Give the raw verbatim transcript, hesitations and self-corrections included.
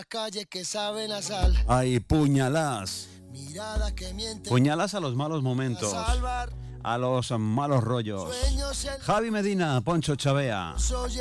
calle que saben a sal. Ay, puñalás. Mirada que miente. Puñalás a los malos momentos. Salvar A los malos rollos. sueños en Javi Medina, Poncho Chavea. soy